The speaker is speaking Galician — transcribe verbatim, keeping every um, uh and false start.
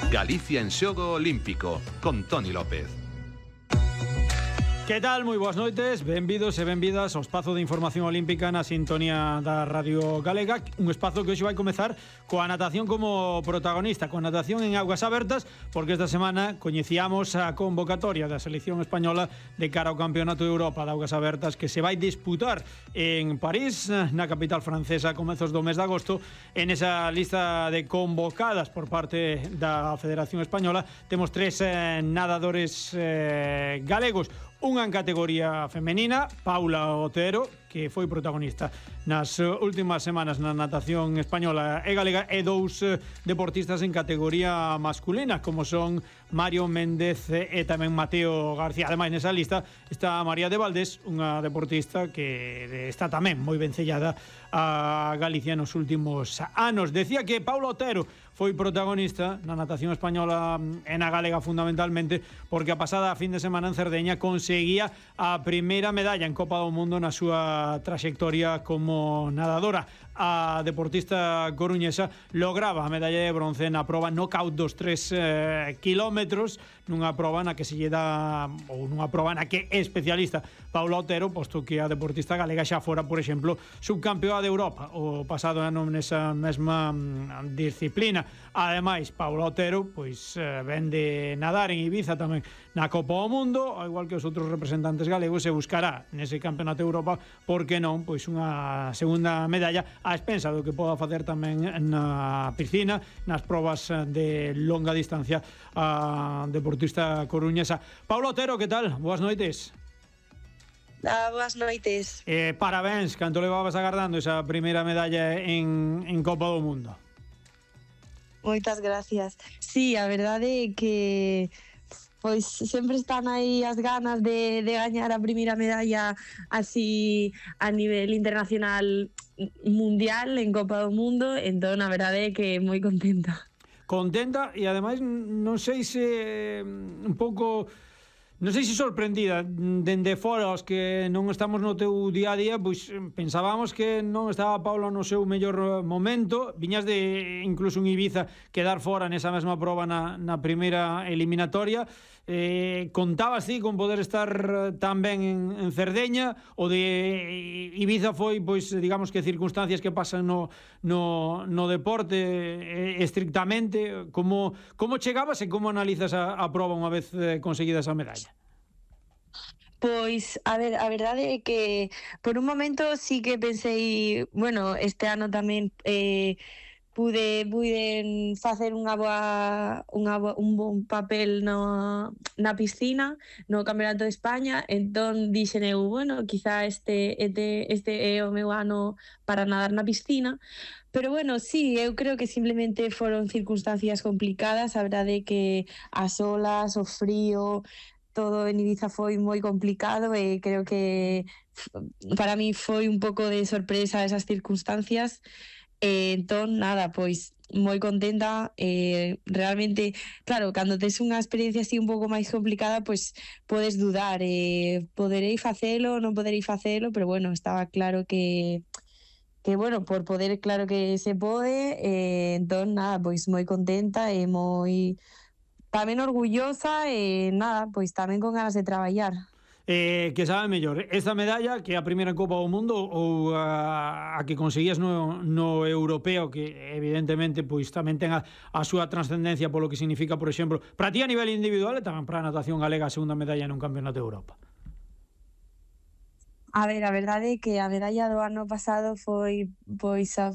Galicia en xogo olímpico, con Toni López. Que tal? Moi boas noites, benvidos e benvidas ao espazo de información olímpica na sintonía da Radio Galega. Un espazo que hoxe vai comezar coa natación como protagonista, coa natación en augas abertas, porque esta semana coñecíamos a convocatoria da selección española de cara ao Campeonato de Europa de augas abertas que se vai disputar en París, na capital francesa, a comezos do mes de agosto. En esa lista de convocadas por parte da Federación Española temos tres eh, nadadores eh, galegos. Unha en categoría femenina, Paula Otero, que foi protagonista nas últimas semanas na natación española e galega, e dous deportistas en categoría masculina, como son Mario Méndez e tamén Mateo García. Ademais, nesa lista está María de Valdés, unha deportista que está tamén moi vencellada a Galicia nos últimos anos. Decía que Paula Otero foi protagonista na natación española e na galega fundamentalmente porque a pasada fin de semana en Cerdeña conseguía a primeira medalla en Copa do Mundo na súa trayectoria como nadadora. A deportista coruñesa lograba a medalla de bronce na proba knockout dos tres eh, kilómetros, nunha proba na que se lle dá, ou nunha proba na que é especialista Paula Otero, posto que a deportista galega xa fora, por exemplo, subcampeoa de Europa o pasado ano nesa mesma mm, disciplina. Ademais, Paula Otero pois eh, ven de nadar en Ibiza tamén na Copa do Mundo, ao igual que os outros representantes galegos, se buscará nese Campeonato de Europa, por que non, pois unha segunda medalla a expensa do que poda facer tamén na piscina, nas probas de longa distancia a deportista coruñesa. Paula Otero, que tal? Boas noites. Ah, boas noites. Eh, parabéns, canto levabas agardando esa primeira medalla en, en Copa do Mundo. Moitas gracias. Sí, a verdade é que pois sempre están aí as ganas de, de gañar a primeira medalla así a nivel internacional mundial en Copa do Mundo, entón a verdade é que moi contenta. Contenta e ademais non sei se un pouco... Non sei se sorprendida, dende fora os que non estamos no teu día a día, pois pensábamos que non estaba Paula no seu mellor momento, viñas de incluso un Ibiza quedar fora nesa mesma proba na, na primeira eliminatoria. Eh, contabas ti con poder estar tan ben en, en Cerdeña, ou de Ibiza foi, pois, digamos que circunstancias que pasan no, no, no deporte eh, estrictamente? Como, como chegabas e como analizas a, a proba unha vez eh, conseguida esa medalla? Pois, a ver, a verdade é que por un momento sí que pensei, bueno, este ano tamén eh, pude pude facer unha boa, unha boa, un bon papel no, na piscina, no Campeonato de España, entón dixen eu, bueno, quizá este, este, este é o meu ano para nadar na piscina. Pero bueno, sí, eu creo que simplemente foron circunstancias complicadas, a verdade é que as olas, o frío, todo en Ibiza foi moi complicado e creo que para mí foi un pouco de sorpresa esas circunstancias. E entón, nada, pois moi contenta. Eh, realmente, claro, cando tes unha experiencia así un pouco máis complicada, pois podes dudar, eh, poderei facelo, non poderei facelo, pero bueno, estaba claro que que bueno, por poder claro que se pode, eh, entón, nada, pois moi contenta e moi tamén orgullosa e nada, pois tamén con ganas de traballar. Eh, que sabe mellor, esta medalla que a primeira Copa do Mundo ou a, a que conseguías no, no europeo, que evidentemente pois tamén ten a, a súa trascendencia polo que significa, por exemplo, para ti a nivel individual e tamén para a natación galega a segunda medalla nun Campeonato de Europa? A ver, a verdade é que a medalla do ano pasado foi pois a